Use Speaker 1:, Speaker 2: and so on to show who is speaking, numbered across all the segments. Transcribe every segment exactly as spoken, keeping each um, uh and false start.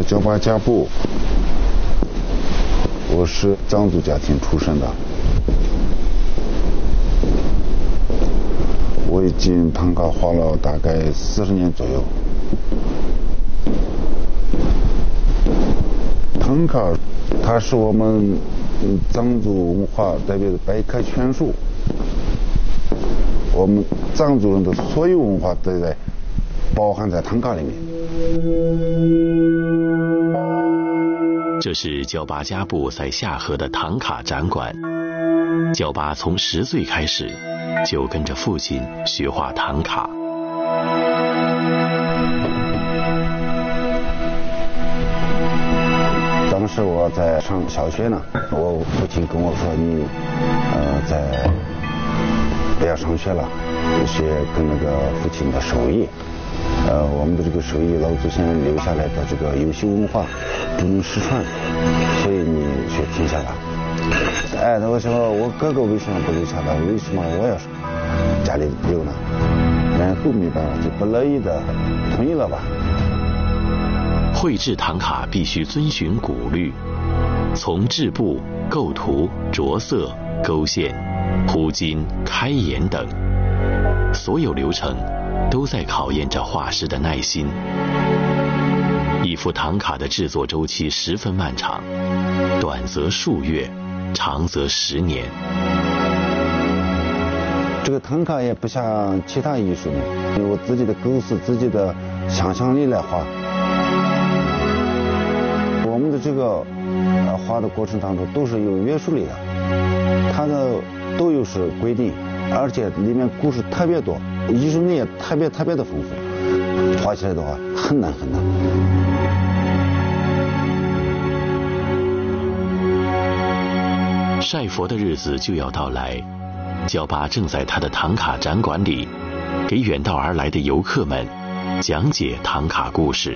Speaker 1: 叫巴家布，我是藏族家庭出身的，我已经唐卡画了大概四十年左右。唐卡，它是我们藏族文化代表的百科全书，我们藏族人的所有文化都在包含在唐卡里面。
Speaker 2: 这是叫巴家布在夏河的唐卡展馆。叫巴从十岁开始就跟着父亲学画唐卡。
Speaker 1: 当时我在上小学呢，我父亲跟我说：“你呃，在不要上学了，学跟那个父亲的手艺。呃，我们的这个手艺老祖先留下来的这个优秀文化不能失传，所以你学停下来。”哎，那我说我哥哥为什么不留下来？为什么我要家里留呢？然后没办法，就不乐意的同意了吧。
Speaker 2: 绘制唐卡必须遵循古律，从制布、构图、着色、勾线、铺金、开眼等，所有流程都在考验着画师的耐心。一幅唐卡的制作周期十分漫长，短则数月，长则十年。
Speaker 1: 这个唐卡也不像其他艺术，用我自己的构思、自己的想象力来画。我们的这个呃画的过程当中都是有约束力的，它的都有是规定，而且里面故事特别多，艺术内也特别特别的丰富，画起来的话很难很难。
Speaker 2: 晒佛的日子就要到来，叫巴正在他的唐卡展馆里，给远道而来的游客们讲解唐卡故事。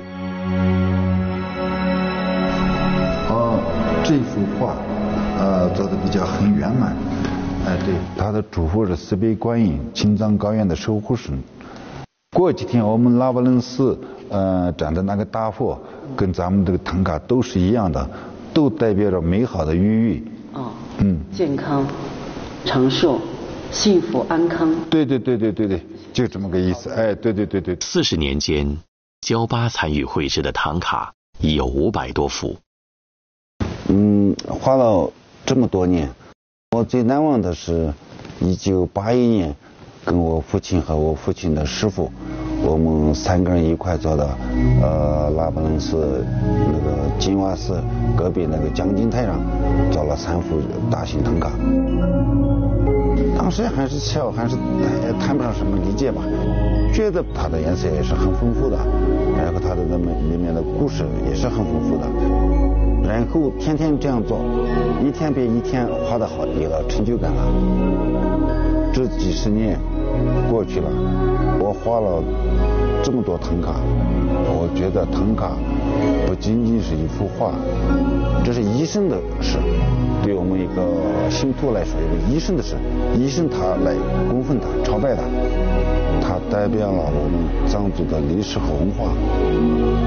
Speaker 1: 哦，这幅画，呃，做的比较很圆满。哎，对，他的主佛是慈悲观音，青藏高原的守护神。过几天我们拉瓦楞寺呃展的那个大佛，跟咱们这个唐卡都是一样的，都代表着美好的寓意。
Speaker 3: 哦，嗯，健康、长寿、幸福、安康。
Speaker 1: 对对对对对对，就这么个意思。哎，对对对对。
Speaker 2: 四十年间，焦巴参与绘制的唐卡已有五百多幅。
Speaker 1: 嗯，画了这么多年，我最难忘的是一九八一年，跟我父亲和我父亲的师傅，我们三个人一块做的，呃，拉巴楞寺那个金瓦寺隔壁那个江津台上做了三幅大型唐卡。当时还是小，还是也谈不上什么理解吧，觉得它的颜色也是很丰富的，然后它的那么里面的故事也是很丰富的。然后天天这样做，一天比一天画得好，有了成就感了。这几十年过去了，我画了这么多唐卡，我觉得唐卡不仅仅是一幅画，这是一生的事。对我们一个信徒来说，一个一生的事，一生他来供奉他、朝拜他，它代表了我们藏族的历史和文化。